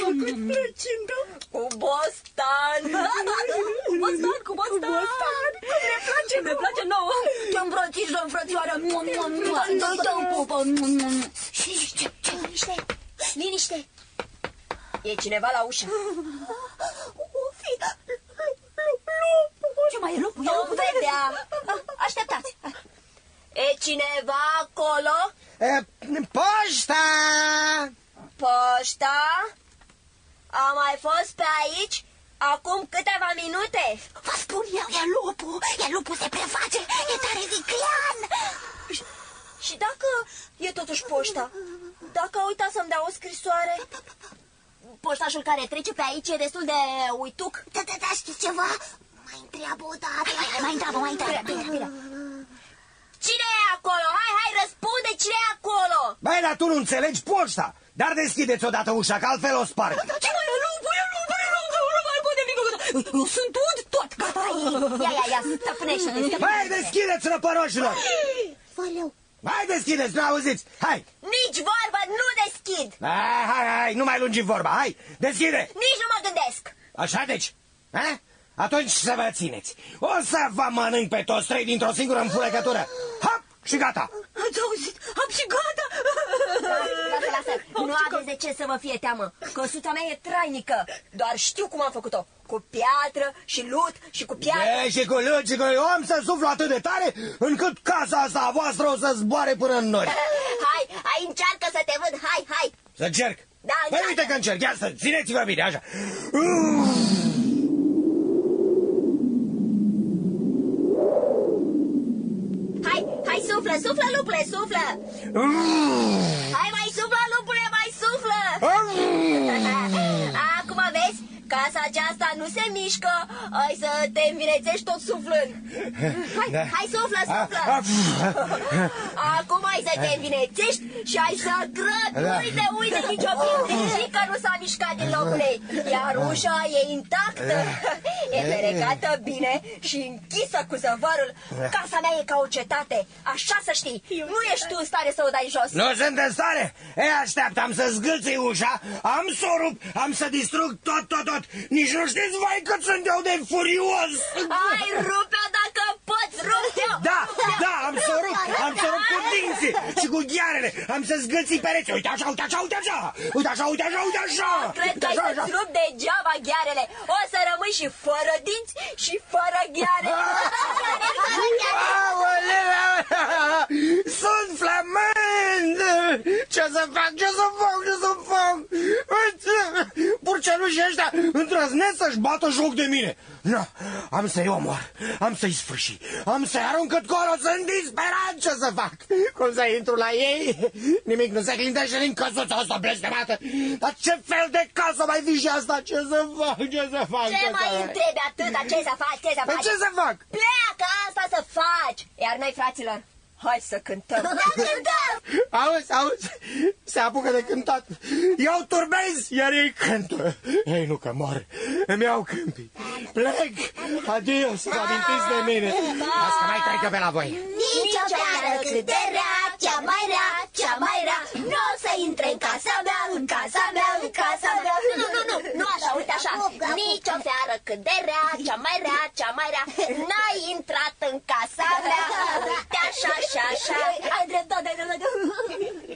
cât plăcintă. Cu bostan. Cu bostan. Cum ne place, ne place nouă. Te îmbrățișă, frățioară. Dă-i pupă. Liniște, liniște. E cineva la ușă. O fi Ce mai e lupul? Nu vedea. Așteptați. E cineva acolo? Poșta! Poșta? A mai fost pe aici acum câteva minute. Vă spun eu, e lupul se preface, e tare viclean. Și dacă e totuși poșta? Dacă a uitat să-mi dea o scrisoare? Poștașul care trece pe aici e destul de uituc. Da, știți ceva? Mai întreabă o dată. Mai întreabă. Bine. Cine e acolo? Hai, răspunde, cine e acolo? Băi, dar tu nu înțelegi poșta. Dar deschideți odată ușa, că altfel o sparg. Ce mai e lupul? Nu mai pot de mică. Eu sunt tot gata. Ia, stăpânește-te. Băi, deschideți, răpăroșilor. Valeu. Hai, deschideți, nu auziți? Hai. Nici vorbă, nu deschid. Hai, nu mai lungi vorba, hai, deschide. Nici nu mă gândesc. Așa deci, ha? Atunci să vă țineți. O să vă mănânc pe toți trei dintr-o singură înfurăcătură. Hop, și gata. Ați auzit? Am și gata. Lasă. Nu aveți de ce să vă fie teamă. Căsuța mea e trainică. Doar știu cum am făcut-o. Cu piatră și lut și cu piatră. Și cu lut și cu... Eu am să suflu atât de tare încât casa asta a voastră o să zboare până în nori. Hai, încearcă să te văd. Hai. Să încerc? Da, păi uite că încerc. Ia să țineți-vă bine, așa. Hai, suflă, lupule, suflă. Hai, mai suflă, lupule, mai suflă. Acum vezi, casa aceasta nu se mișcă. Hai să te învinețești tot suflând. Hai, suflă. Acum hai să te învinețești și hai să grăbi. Uite, nicio pietrică nu s-a mișcat din locul ei. Iar ușa e intactă. E ferecată bine și închisă cu zăvarul. Casa mea e ca o cetate. Așa să știi. Nu ești tu în stare să o dai jos. Nu sunt în stare? Așteaptă, am să zgâlțui ușa, am să o rup, am să distrug tot. Nici nu știți, vai, cât sunt eu de furios. Hai, rupe-o dacă poți, rupe-o. Da, am să o rup cu dinții și cu ghearele. Am să zgâlții pereți. Uite așa. Cred că ai să-ți rup degeaba ghearele. O să rămâi și fără dinți și fără gheare. Sunt flămând. Ce să fac? Purcelușii ăștia îndrăznesc să-și bată joc de mine. Nu, am să-i omor, am să-i sfârși, am să-i arunc cât colo, sunt disperat. Ce să fac? Cum să intru la ei? Nimic nu se clintește din căsuța asta blestemată. Dar ce fel de casă mai fi și asta? Ce să fac? Ce mai întrebi atâta? Ce să faci? Ce să fac? Pleacă, asta să faci. Iar noi, fraților, hai să cântăm. Auzi, se apucă de cântat. Eu turbez, iar ei cântă. Ei nu că mor, îmi iau câmpii. Plec, adio, să vă amintiți de mine. Asta mai trecă pe la voi. Nici o piară cât de rea, cea mai rea, nu o să